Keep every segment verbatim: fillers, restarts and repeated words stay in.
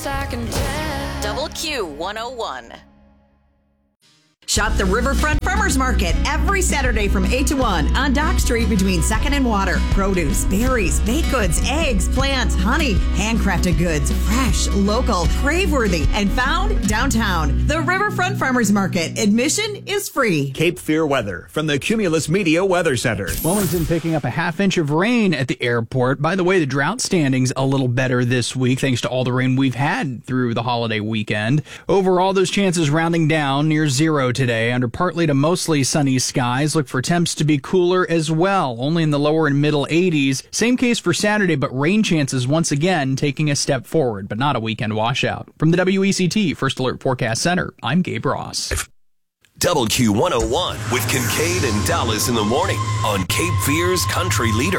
best I can tell. Double Q one oh one. Shop the Riverfront Farmers Market every Saturday from eight to one on Dock Street between second and Water. Produce, berries, baked goods, eggs, plants, honey, handcrafted goods, fresh, local, crave-worthy, and found downtown. The Riverfront Farmers Market. Admission is free. Cape Fear weather from the Cumulus Media Weather Center. Wilmington picking up a half inch of rain at the airport. By the way, the drought standing's a little better this week thanks to all the rain we've had through the holiday weekend. Overall, those chances rounding down near zero today under partly to mostly sunny skies. Look for temps to be cooler as well, only in the lower and middle eighties. Same case for Saturday, but rain chances once again taking a step forward, but not a weekend washout. From the W E C T First Alert Forecast Center, I'm Gabe Ross. Double Q one oh one with Kincaid and Dallas in the morning on Cape Fear's Country Leader.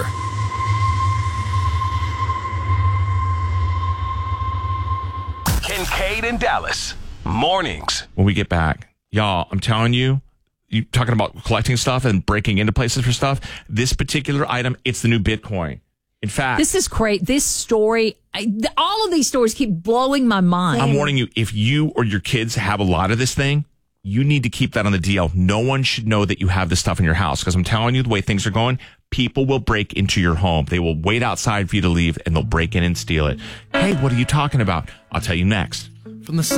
Kincaid and Dallas, mornings. When we get back, y'all, I'm telling you, you talking about collecting stuff and breaking into places for stuff. This particular item, it's the new Bitcoin. In fact, this is great. This story, I, all of these stories keep blowing my mind. I'm warning you, if you or your kids have a lot of this thing, you need to keep that on the D L. No one should know that you have this stuff in your house, because I'm telling you, the way things are going, people will break into your home. They will wait outside for you to leave, and they'll break in and steal it. Hey, what are you talking about? I'll tell you next. From the